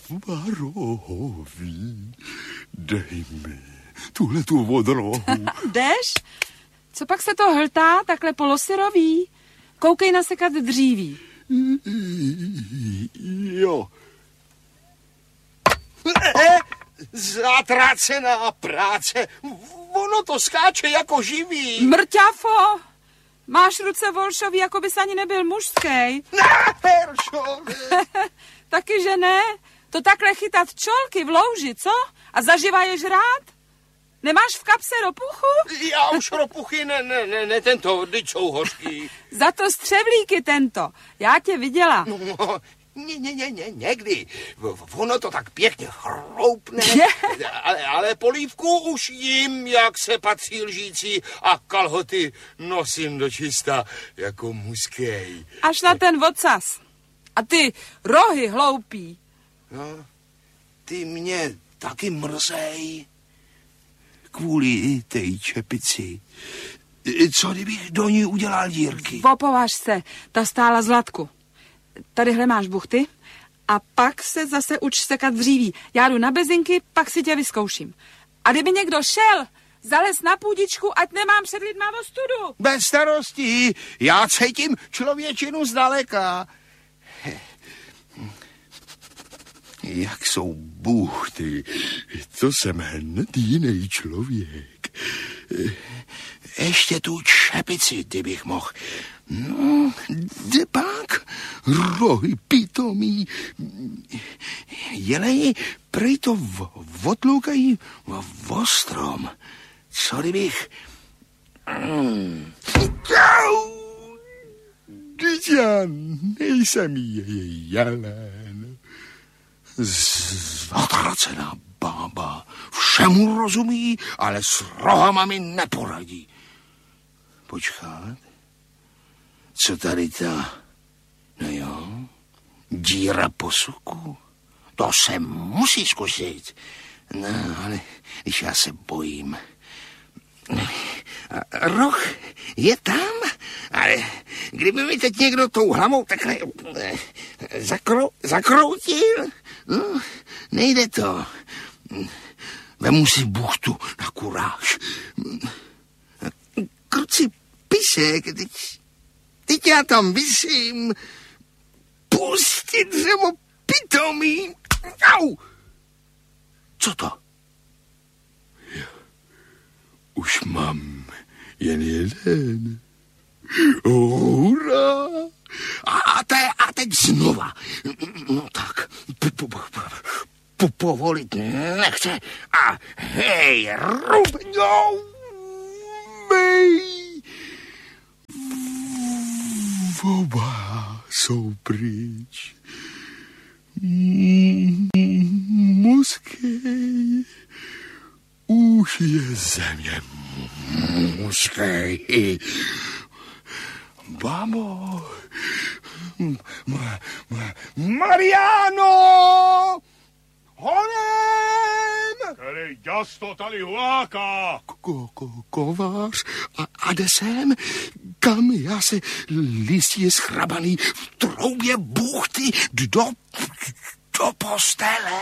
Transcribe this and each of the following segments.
tvarohový. Dej mi tuhletu vodrohu. Jdeš? Co pak se to hltá takhle polosirový? Koukej nasekat dříví. Jo. Zatracená práce. Ono to skáče jako živý. Mrťafo! Máš ruce volšový, jako bys ani nebyl mužský. Taky, že ne? To takhle chytat čolky v louži, co? A zaživa je žrát? Nemáš v kapse ropuchu? Já už ropuchy ne tento, teď jsou hořký. Za to střevlíky tento. Já tě viděla. No, někdy. Ono to tak pěkně chroupne. ale polívku už jim, jak se patří lžící, a kalhoty nosím do čista jako mužský. Až na ten ocas. A ty rohy hloupý. No, ty mě taky mrzej. Kvůli té čepici. Co kdybych do ní udělal dírky? Opovaž se, ta stála Zlatku. Tadyhle máš buchty a pak se zase uč sekat dříví. Já jdu na bezinky, pak si tě vyzkouším. A kdyby někdo šel, zalez na půdičku, ať nemám před lidma ostudu. Bez starostí, já cítím člověčinu zdaleka. Jak jsou buchty, to jsem hned jiný člověk. Ještě tu čepici, kdybych mohl. No, kde pak? Rohy pitomí. Jeleji prej to odloukají ostrom. Co kdybych... Teď já nejsem jelen. Zatracená bába. Všemu rozumí, ale s rohama mi neporadí. Počkat. Co tady ta... No jo, díra po suku. To se musí zkusit. No, ale když já se bojím. Roh je tam, ale kdyby mi teď někdo tou hlavou takhle zakroutil, no, nejde to. Vemu si buchtu na kuráž. Kruci pisek, teď já tam visím. Pustit dřevo pitomí. Au! Co to? Už mám jen jeden. Hurá! A teď znova. No tak, povolit nechce. A hej, rub, no, mej. Oba jsou pryč. Muskej. Už je země mužský. Babo, Mariano! Honem! Který ďas to tady huláká? Kovář a jde sem, kam já se listí schrabaný v troubě buchty do postele.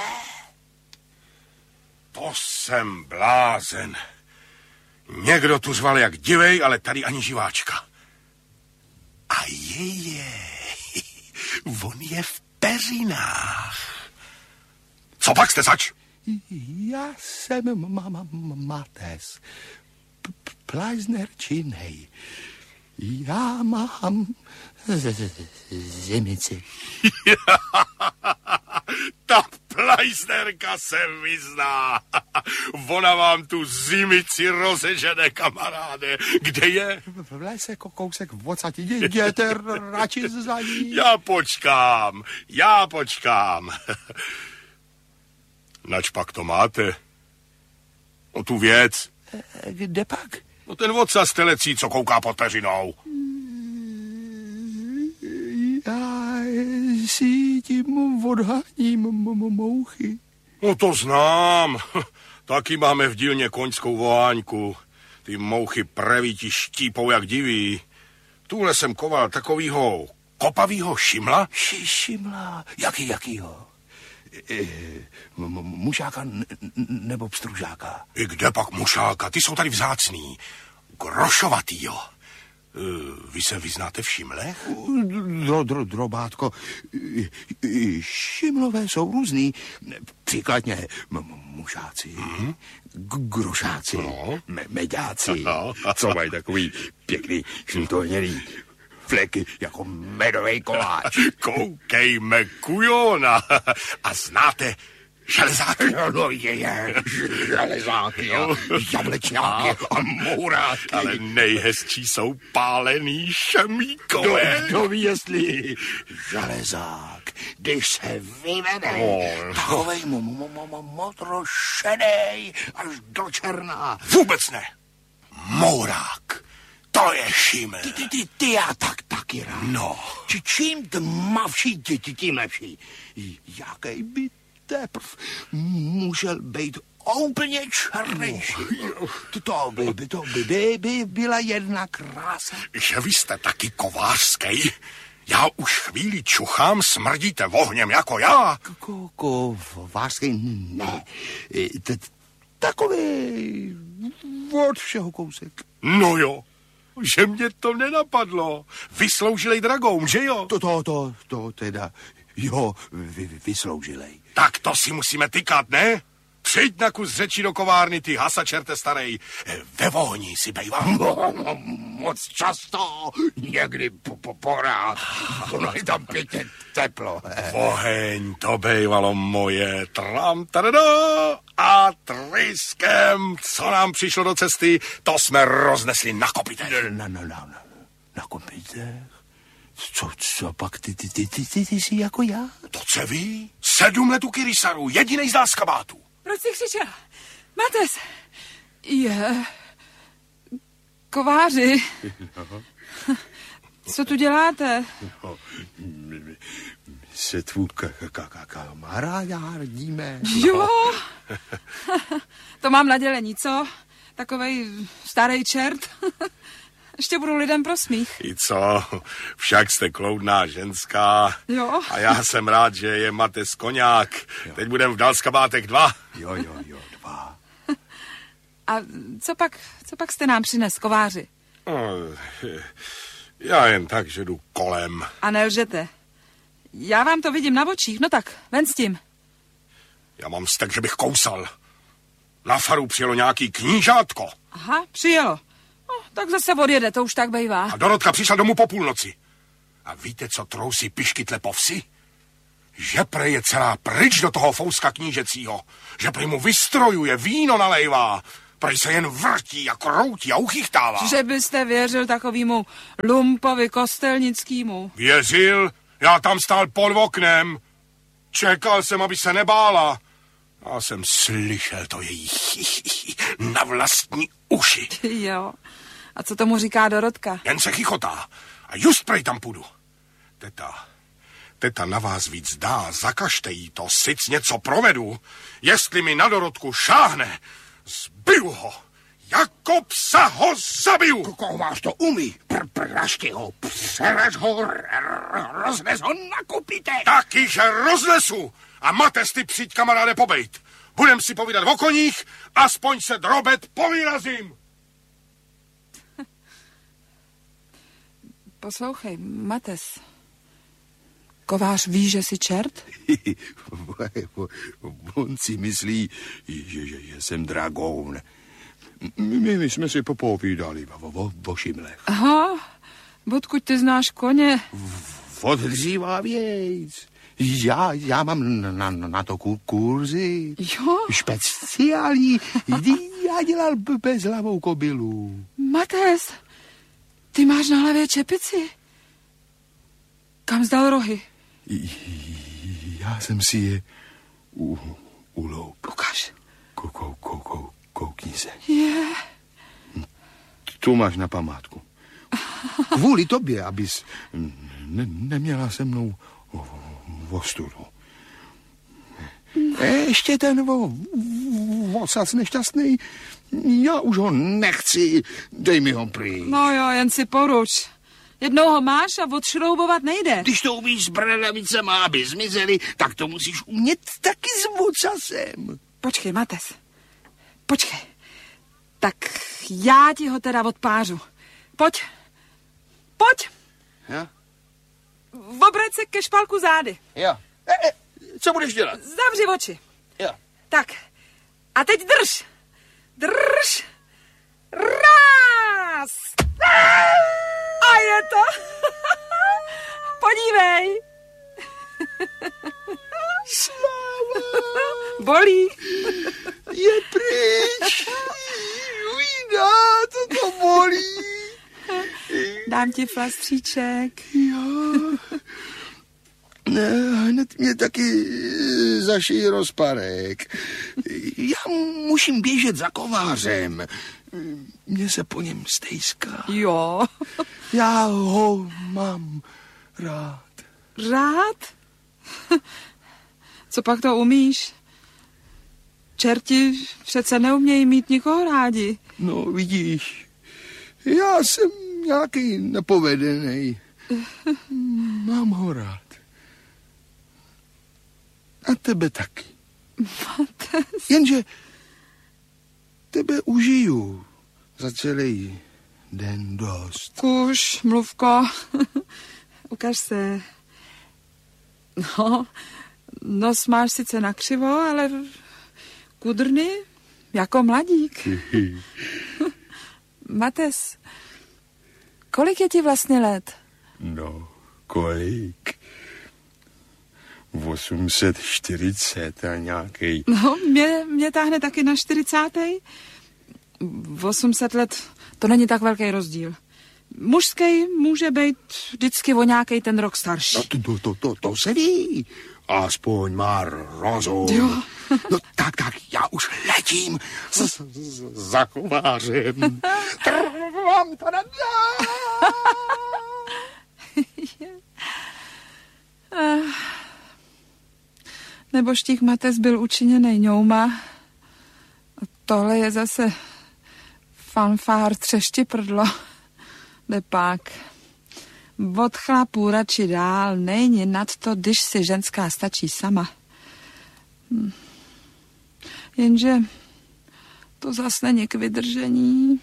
To jsem blázen. Někdo tu zval jak divej, ale tady ani živáčka. A on je v peřinách. Co pak jste zač? Já jsem Mates, Pleisner činnej. Já mám zimici. Ta Pleisnerka se vyzná. Ona vám tu zimici rozežene, kamaráde. Kde je? V lese kousek odsad. Jděte radši za ní. Já počkám. Nač pak to máte? O tu věc. Kde pak? No ten odsaz telecí, co kouká pod peřinou. Já si tím odháním mouchy. No to znám. Taky máme v dílně koňskou voháňku. Ty mouchy prevíti štípou jak diví. Tuhle jsem koval takovýho kopavýho šimla. Šimla? Jakýho? Mušáka nebo pstružáka? I kde pak mušáka? Ty jsou tady vzácný. Grošovatý, jo. Vy se vyznáte v šimlech? Drobátko, šimlové jsou různý. Příkladně mušáci, grošáci, meďáci, co mají takový pěkný žlutohnělý fleky jako medovej koláč. Koukejme, kujona. A znáte železáky? No je, železáky, jablečňáky a mouráky. Ale nejhezčí jsou pálený šemíkové. Kdo ví, jestli železák, když se vyvede, takovej modro šedej až do černá. Vůbec ne. Mourák. To je šiml. Ty já taky rád. No. Čím tmavší, tím lepší. Jaký by teprv musel být úplně černější. To by byla jedna krása. Že vy jste taky kovářský? Já už chvíli čuchám, smrdíte vohněm jako já. Kovářský ne. Takový od všeho kousek. No jo, že mě to nenapadlo. Vysloužilej dragoun, že jo? To teda, jo, vysloužilej. Tak to si musíme tykat, ne? Přijď na kus řeči do kovárny, ty hasačerte starej. Ve vohni si bejvám. Moc často, někdy porád. Ono je tam pěkně teplo. Oheň, to bejvalo moje. Tram, tada, a tryskem, co nám přišlo do cesty, to jsme roznesli na kopitech. Na kopitech? Co pak ty jsi jako já? To co ví? 7 let u Kyrisaru, jedinej z nás z kabátu. Proč jsi křičel? Mates! Kováři. Co tu děláte? My se tvů kamarádíme. Jo. To mám na dělení, co? Takovej starý čert. Ještě budu lidem pro smích. I co? Však jste kloudná ženská. Jo. A já jsem rád, že je Mates koňák. Jo. Teď budem v Dalskabátech 2. Jo, 2. A co pak jste nám přines, kováři? Já jen tak, že jdu kolem. A nelžete. Já vám to vidím na očích, no tak, ven s tím. Já mám vztek, že bych kousal. Na faru přijelo nějaký knížátko. Aha, přijelo. No, tak zase odjede, to už tak bejvá. A Dorotka přišla domů po půlnoci. A víte, co trousí piškytle po vsi? Že prej je celá pryč do toho fouska knížecího. Že prej mu vystrojuje, víno nalejvá. Prej se jen vrtí a kroutí a uchychtává. Že byste věřil takovýmu lumpovi kostelnickýmu. Věřil? Já tam stál pod oknem. Čekal jsem, aby se nebála. Já jsem slyšel to její na vlastní uši. Jo. A co tomu říká Dorotka? Jen se chichotá. A just prej tam půjdu. Teta na vás víc dá, zakažte jí to, sic něco provedu. Jestli mi na Dorotku šáhne, zbiju ho. Jako psa ho zabiju. Kovář to umí. Prašti ho, přerež ho, roznes ho na kopitech. Taky, že roznesu. A Mates, ty přijď, kamaráde, pobejt. Budem si povídat o koních, aspoň se drobet povyrazím. Poslouchej, Mates. Kovář ví, že jsi čert? On si myslí, že jsem dragoun. My jsme si popovídali o šimlech. Aha, odkud ty znáš koně? Od dříva věc. Já mám na to kurzy. Jo. Speciální. Já dělal bezhlavou kobylu. Mates, ty máš na hlavě čepici. Kam zdal rohy? Já jsem si je uloup. Ukaž. Koukni se. Je. Tu máš na památku. Kvůli tobě, abys neměla se mnou ostudu. Ještě ten osac nešťastný, já už ho nechci, dej mi ho prý. No jo, jen si poruč. Jednou ho máš a odšroubovat nejde. Když to umíš s bradavicema, aby zmizely, tak to musíš umět taky s vocasem. Počkej, Mates. Počkej. Tak já ti ho teda odpářu. Pojď. Pojď. Jo? Obrať se ke špalku zády. Jo. Co budeš dělat? Zavři oči. Jo. Tak. A teď drž. Drž. Raz. A je to. Podívej. Sláva. Bolí. Je pryč. Ujídá, to bolí. Dám ti flastříček. Jo. Hned mě taky zašij rozparek. Já musím běžet za kovářem. Mně se po něm stejská. Jo. Já ho mám rád. Rád? Co pak to umíš? Čerti přece neumějí mít nikoho rádi. No, vidíš, já jsem nějaký nepovedený. Mám ho rád. A tebe taky. Mates. Jenže tebe užiju za celý den dost. Už, mluvko. Ukaž se. No, nos máš sice nakřivo, ale kudrny jako mladík. Mates, kolik je ti vlastně let? No, kolik? 840 a nějaký. No, mě táhne taky na 40. 800 let, to není tak velký rozdíl. Mužský může být vždycky o nějaký ten rok starší. No, to se ví. Aspoň má rozum. Jo. No tak, já už letím za kovářem. Trvám to na Nebožtík Mates byl učiněnej ňouma. A tohle je zase fanfár třeštiprdlo. Depák. Od chlapů radši dál, není nad to, když si ženská stačí sama. Jenže to zas není k vydržení.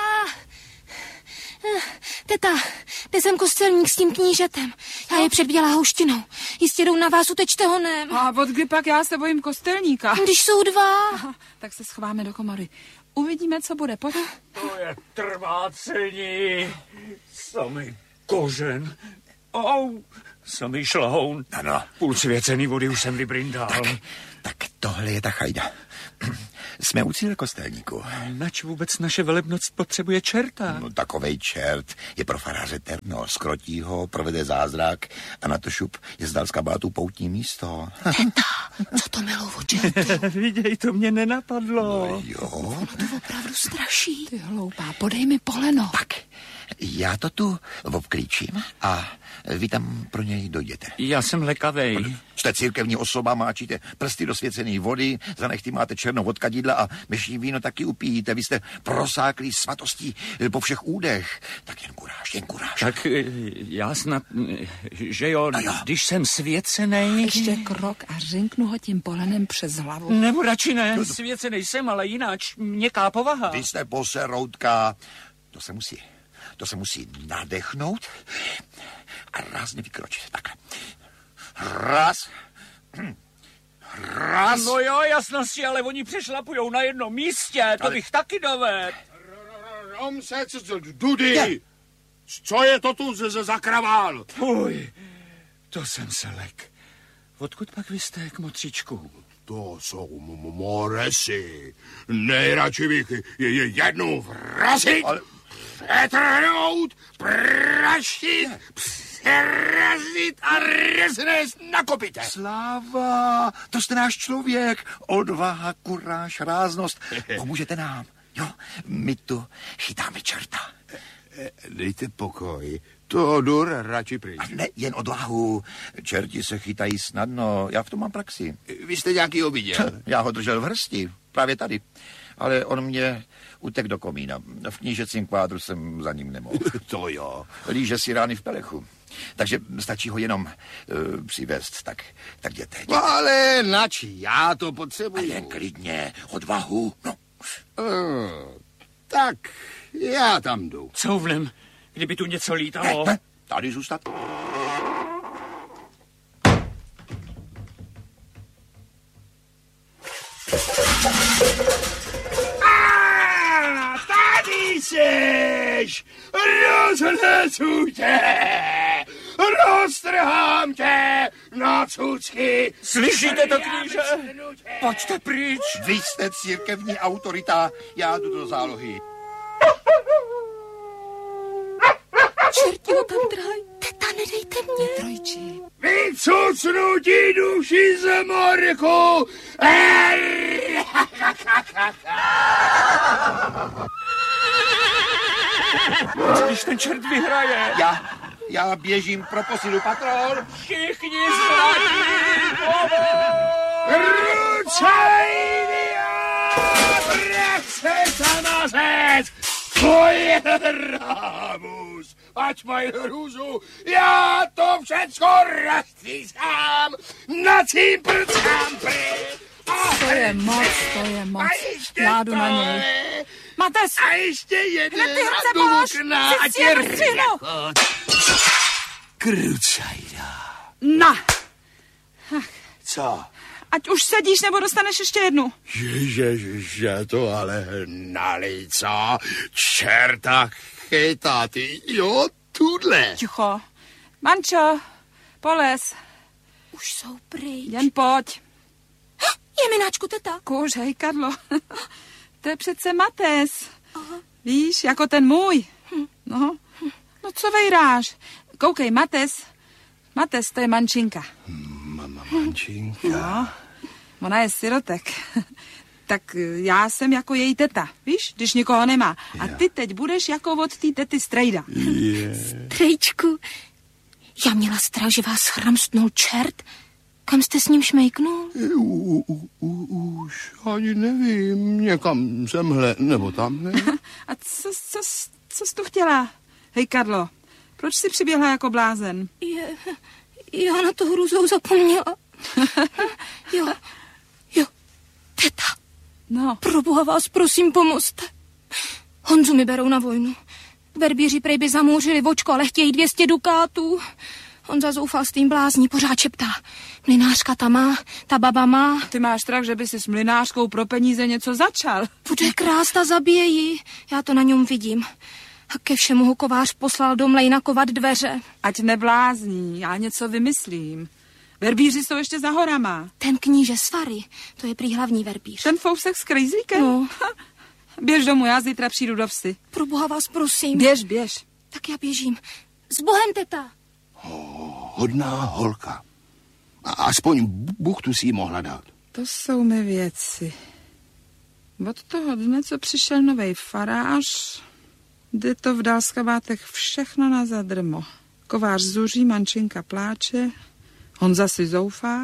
Teta, jde sem kostelník s tím knížetem. Já je předběla houštinou. Jistě jdou na vás utečte honem. A od kdy pak já se bojím kostelníka? Když jsou dva. Aha, tak se schováme do komory. Uvidíme, co bude. Pojď. To je trvácení. Samý kořen. Samý šlahoun. Ano. Půl svěcený vody už jsem vybrindal. Tak tohle je ta chajda. Jsme u cíle, kostelníku. Nač vůbec naše velebnost potřebuje čerta? No, takovej čert je pro faráře terno. Skrotí ho, provede zázrak a na to šup je zdal z kabátu poutní místo. Teta, co to milou o čertu? Viděj, to mě nenapadlo. No, jo. Ono to opravdu straší. Ty hloupá, podej mi poleno. Tak, já to tu obklíčím a vy tam pro něj dojděte. Já jsem lekavej. Jste církevní osoba, máčíte prsty do svěcený vody, za nechty máte černou od kadidla a myší víno taky upíjíte. Vy jste prosáklí svatostí po všech údech. Tak jen kuráž. Tak já snad, že jo, No jo. když jsem svěcenej... Ještě krok a řinknu ho tím polenem přes hlavu. Nebo radši ne, svěcenej jsem, ale jináč měkká povaha. Vy jste poseroutka. To se musí nadechnout a rázně vykročit. Takhle. Raz. No jo, jasnosti, ale oni přešlapujou na jednom místě, to bych taky dovedl. Dudy! Co je to tu za kravál? Fuj, to jsem se lek. Odkud pak vy jste, kmotříčku? To jsou moresy. Nejradši bych jednou vrazit, přetrhnout, praštit, přerazit a reznést na kopyte. Sláva, to jste náš člověk. Odvaha, kuráž, ráznost. Pomůžete nám. Jo, my tu chytáme čerta. Dejte pokoj. To jdu radši pryč. A ne, jen odvahu. Čerti se chytají snadno. Já v tom mám praxi. Vy jste nějakýho viděl? Já ho držel v hrsti. Právě tady. ale on mě utek do komína. V knížecím kvádru jsem za ním nemohl. To jo. Líže si rány v pelechu. Takže stačí ho jenom přivést, tak jděte. No, ale nači, já to potřebuji. A jen klidně, odvahu, no. Tak, já tam jdu. Couvnem, kdyby tu něco lítalo. Ne, tady zůstat. Tady seš! Rozhledu tě! Roztrhám tě na cucky! Slyšíte to, kníže? Pojďte pryč! Vy jste církevní autorita, já jdu do zálohy. Čerti ho tam drhaj. Teta, nedejte mě. Trojči. Vycucnu ti duši z morku! Když ten čert vyhraje. Já běžím pro posilu patrol. Všichni zradí! Ručajný a praxe zamazec! Tvoje rámus! Ať mají hrůzu, já to všecko roztřískám! Na cíprcám pryč! To je moc. Já jdu na něj. Mates! A ještě jeden Hned ty hrce a polož! dukna a Chci si je tě rozstřihnu! Krucajda. Na! Co? Ať už sedíš, nebo dostaneš ještě jednu. Že to ale nalej, co? Čerta chytá ty, jo, tudle. Ticho. Mančo, polez. Už jsou pryč. Jen pojď. Je mináčku, teta. Kouřej, Karlo. To je přece Mates. Aha. Víš, jako ten můj. No co vejráš? Koukej, Mates, to je mančinka. Mančinka? No, ona je sirotek. Tak já jsem jako její teta, víš, když nikoho nemá. A ty teď budeš jako od té tety Strejda. Strejčku, já měla strach, že vás chramstnul čert. Kam jste s ním šmejknul? Už ani nevím, někam semhle nebo tamhle. A co jsi tu chtěla? Hej, Karlo, proč jsi přiběhla jako blázen? Já na to hrůzou zapomněla. Jo, teta. No. Proboha vás, prosím, pomozte. Honzu mi berou na vojnu. Verbíři prej by zamouřili vočko, ale chtějí 200 dukátů. Honza zoufalstvím blázní, pořád šeptá. Mlynářka ta má, ta baba má. Ty máš strach, že by si s mlynářkou pro peníze něco začal. Bude krást a zabije ji. Já to na něm vidím. A ke všemu ho kovář poslal do Mlejna kovat dveře. Ať neblázní, já něco vymyslím. Verbíři jsou ještě za horama. Ten kníže z Fary, to je prý hlavní verbíř. Ten fousek s krejzlíkem? No. Běž domů, já zítra přijdu do vsi. Proboha vás, prosím. Běž. Tak já běžím. S Bohem, teta. Hodná holka. A aspoň buchtu si jí mohla dát. To jsou mi věci. Od toho dne, co přišel novej farář, jde to v Dalskabátech všechno na zadrmo. Kovář zuří, mančinka pláče, Honza si zoufá.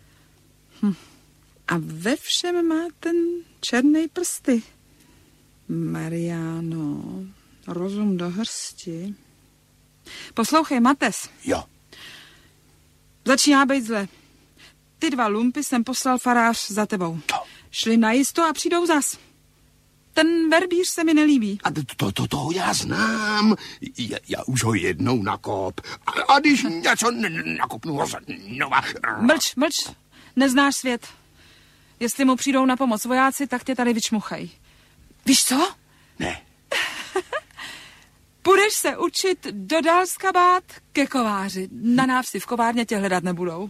A ve všem má ten černý prsty. Mariano, rozum do hrsti. Poslouchej, Mates. Jo. Začíná být zle. Ty 2 lumpy jsem poslal farář za tebou. Šli najisto a přijdou zas. Ten verbíř se mi nelíbí. A toho já znám. Já už ho jednou nakop. A když něco nakopnu ho znova... Mlč. Neznáš svět. Jestli mu přijdou na pomoc vojáci, tak tě tady vyčmuchají. Víš co? Ne. Půjdeš se učit do Dalskabát ke kováři. Na návsi v kovárně tě hledat nebudou.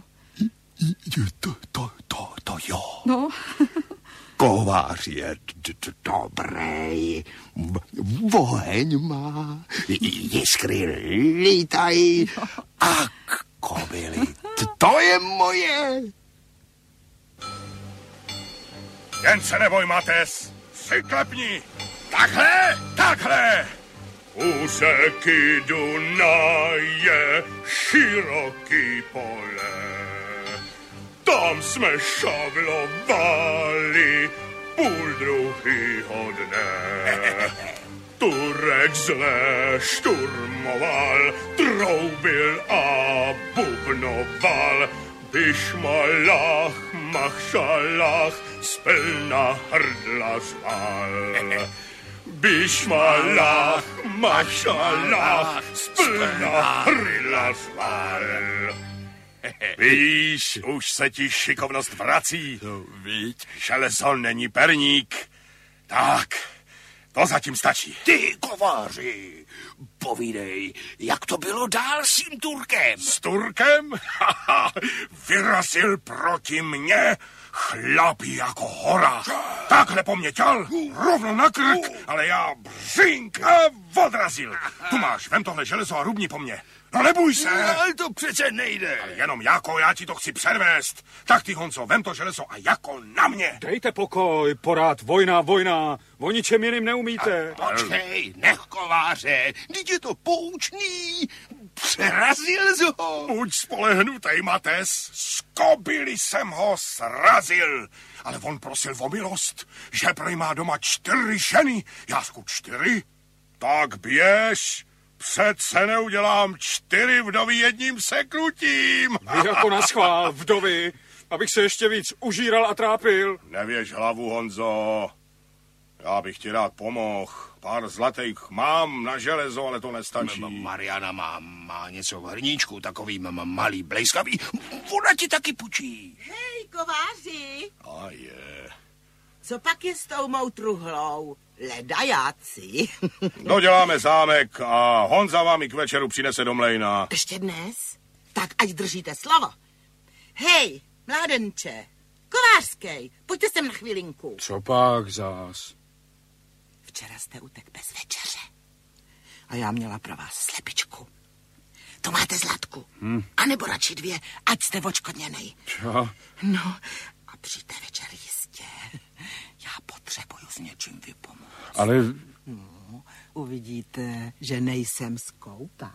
To jo. No. Kovář je dobrý. Oheň má. Jiskry lítají. A kobily. To je moje. Jen se neboj, Mates. Přiklepni. Takhle. Úseky Dunaje, široký pole. Tam jsme šavlovali půl druhýho dne. Turek zle šturmoval, troubil a bubnoval. Bišmalach, machšalach, splna hrdla řval. Bišmalach, machšalach, splna hrdla řval. Víš, už se ti šikovnost vrací. Železo není perník. Tak, to zatím stačí. Ty, kováři, povídej, jak to bylo dál s tím Turkem? S Turkem? Vyrazil proti mně chlapí jako hora. Takhle po mně těl, rovno na krk, ale já břink a odrazil. Tu máš, vem tohle železo a rubni po mně. No neboj se. Ale to přece nejde. Ale jenom jako já ti to chci předvést. Tak ty, Honzo, vem to železo a jako na mě. Dejte pokoj, porád, vojna. O ničem jiným neumíte. Počkej, nech kováře, vždyť je to poučný. Přerazil jsi ho. Buď spolehnutej, Mates. Z kobily jsem ho srazil. Ale on prosil o milost, že prej má doma 4 ženy. Jásku 4? Tak běž. Přece neudělám 4 vdovy jedním seknutím. Vy jako naschvál, vdovy, abych se ještě víc užíral a trápil. Nevěž hlavu, Honzo. Já bych ti rád pomohl. Pár zlatých mám na železo, ale to nestačí. Mariana má něco v hrníčku, takový malý, blejskavý. Ona ti taky půjčí. Hej, kováři, A je. co pak je s tou mou truhlou? Ledajáci. Doděláme zámek a Honza vám i k večeru přinese do mlejna. Ještě dnes? Tak ať držíte slovo. Hej, mládenče, kovářskej, pojďte sem na chvilinku. Co pak zás? Včera jste utek bez večeře. A já měla pro vás slepičku. To máte Zlatku. A nebo radši 2, ať jste odškodněnej. Čo? No, a při té večer jistě. Já potřebuju s něčím vypomoct. Ale... No, uvidíte, že nejsem skoupá.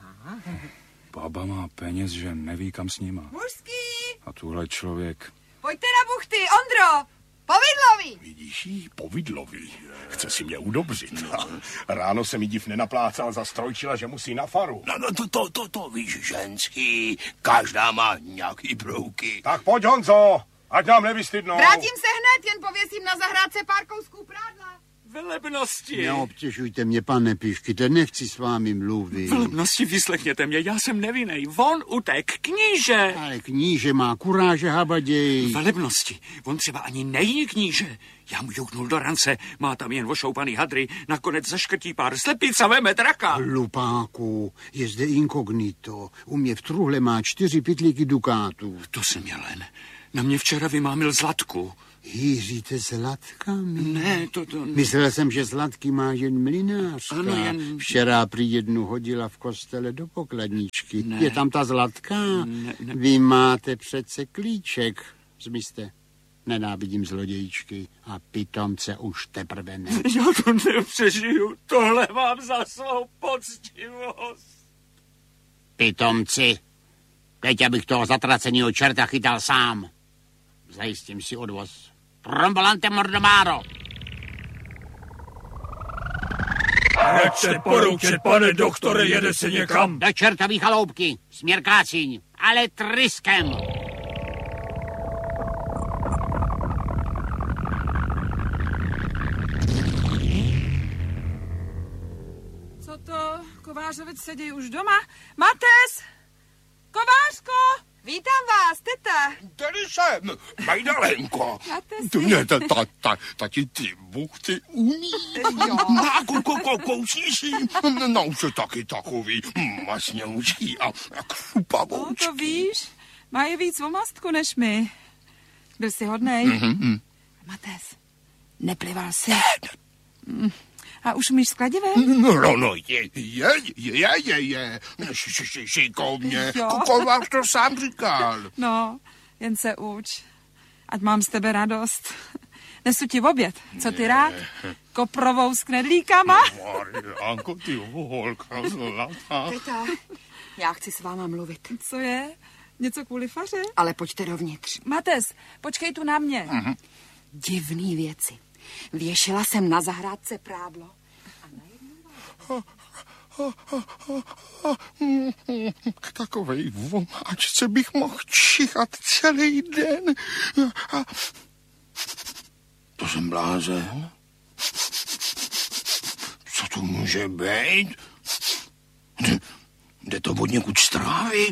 Baba má peněz, že neví, kam s nima. Mužský, A tuhle člověk... pojďte na buchty, Ondro, povidlový. Vidíš jí? Povidlový. Chce si mě udobřit. Ráno se mi div nenaplácal, zastrojčila, že musí na faru. No, to víš, ženský. Každá má nějaký brouky. Tak pojď, Honzo, ať nám nevystydnou. Vrátím se hned, jen pověsím na zahrádce pár kousků prádla. Velebnosti. Neobtěžujte mě, pane Piškyte, nechci s vámi mluvit. Velebnosti, vyslechněte mě, já jsem nevinnej. On utek, kníže. Ale kníže má kuráže, habaděj. Velebnosti, on třeba ani nejí kníže. Já mu jouknul do rance, má tam jen ošoupaný hadry, nakonec zaškrtí pár slepic a veme draka. Hlupáku, je zde inkognito. U mě v truhle má 4 pytlíky dukátů. To jsem jelen. Na mě včera vymámil Zlatku. Hýříte Zlatkami? Ne, to... Myslel jsem, že Zlatky má jen mlynářka. Ano, jen... Včera prý jednu hodila v kostele do pokladničky. Ne. Je tam ta Zlatka? Ne. Vy máte přece klíček. Zmizte. Nenávidím zlodějčky a pitomce už teprve ne. Já to nepřežiju. Tohle mám za svou poctivost. Pitomci. Teď abych toho zatraceného čerta chytal sám. Zajistím si odvoz. Rombolante mordomaro. Nechce poroučet, pane doktore, jede se někam. Do čertový chaloupky. Směr Kácíň. Ale tryskem. Co to, kovářovic sedí už doma? Mates! Kovářko! Vítám vás, teta. Tady jsem, Majdalenko. Mates, Ne, tati ty buchty umí. Kousíš si? No už je taky takový masňoučký a no, křupavoučký. to víš, mají víc omastku než my. Byl jsi hodnej. Mates, neplival jsi. A už umíš s kladivem? No, je. Šikovně. Jo. Kovář to sám říkal. No, jen se uč. Ať mám z tebe radost. Nesu ti oběd. Co ty rád? Koprovou s knedlíkama? Mariánko, ty holka zlatá. Teta, já chci s váma mluvit. Co je? Něco kvůli faře? Ale pojďte dovnitř. Mates, počkej tu na mě. Divný věci. Věšela jsem na zahrádce prádlo. K takovej vomáčce bych mohl čichat celý den. To jsem blázen. Co to může být? Jde to od někud z trávy?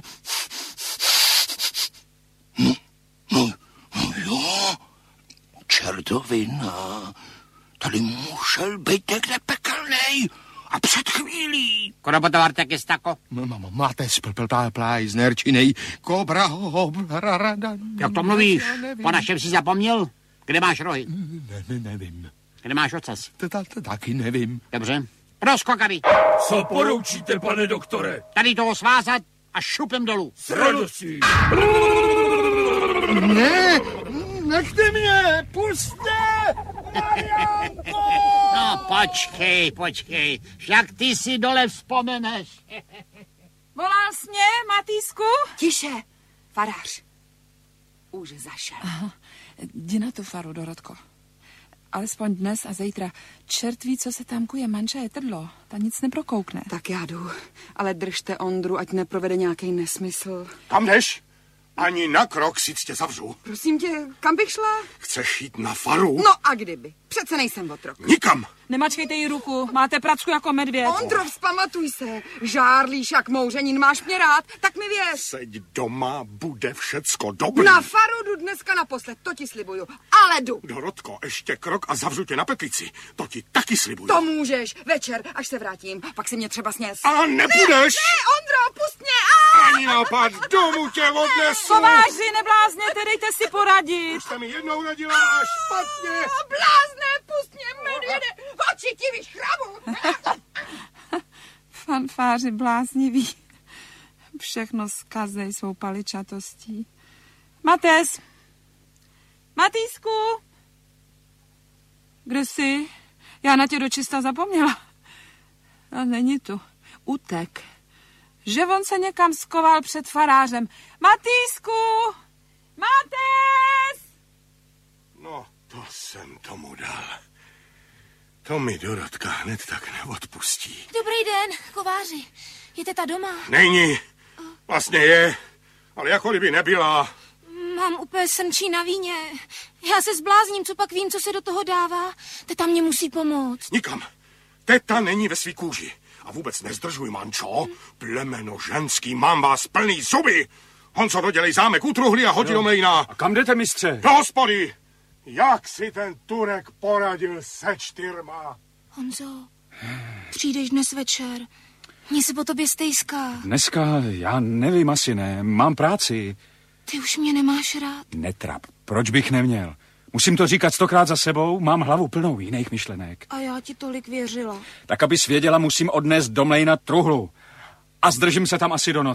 No jo, čertovina. Tady musel být někde pekelnej. A před chvílí. Korobotovarte kestako. Máte splplpláj činej. Kobra rada. Jak to mluvíš? Po našem si zapomněl? Kde máš rohy? Nevím. Kde máš ocas? Taky nevím. Dobře. Rozkokavit. Co poroučíte, pane doktore? Tady toho svázat a šupem dolů. S radostí. Ne, nechte mě, puste! No, počkej. Však ty si dole vzpomeneš. Volal jsi mě, Matýsku? Tiše, farář. Už zašel. Aha, jdi na tu faru, Dorotko. Alespoň dnes a zítra. Čert ví, co se tam kuje, manža je trdlo. Ta nic neprokoukne. Tak já jdu, ale držte Ondru, ať neprovede nějaký nesmysl. Kam jdeš? Ani na krok si tě zavřu. Prosím tě, kam bych šla? Chceš jít na faru? No a kdyby? Přece nejsem otrok. Nikam. Nemačkejte jí ruku, máte pracku jako medvěd. Ondro, vzpamatuj se. Žárlíš jak mouřenin, máš mě rád, tak mi věř. Seď doma, bude všecko dobrý. Na faru jdu dneska naposled, to ti slibuju. Ale jdu. Dorotko, ještě krok a zavřu tě na petlici. To ti taky slibuju. To můžeš, večer, až se vrátím. Pak si mě třeba sněz. A nepůjdeš. Ne, Ondro, pust mě. Ani nápad, domů tě odnesu. Kováři, neblázněte, dejte si poradit. Už jste mi jednou radila a špatně. Blázne, pust mě, medvěde. Oči ti vyškrabu. Fanfáři blázniví. Všechno zkazej svou paličatostí. Mates! Matýsku! Kde jsi? Já na tě dočista zapomněla. A není tu. Utek. Že on se někam skoval před farářem. Matýsku! Mates! No, to jsem tomu dal. To mi Dorotka hned tak neodpustí. Dobrý den, kováři. Je teta doma? Není. Vlastně je, ale jako kdyby nebyla. Mám úplně srnčí na víně. Já se zblázním, co pak vím, co se do toho dává. Teta mě musí pomoct. Nikam. Teta není ve svý kůži. A vůbec nezdržuj, mančo. Plemeno ženský, mám vás plný zuby. Honco, dodělej zámek u truhly a hodí do mlejna. A kam jdete, mistře? Do hospody. Jak si ten Turek poradil se 4? Honzo, přijdeš dnes večer. Mně se po tobě stejská. Dneska, já nevím, asi ne. Mám práci. Ty už mě nemáš rád. Netrap. Proč bych neměl? Musím to říkat 100krát za sebou, mám hlavu plnou jiných myšlenek. A já ti tolik věřila. Tak abys věděla, musím odnést do mlejna truhlu. A zdržím se tam asi do noci.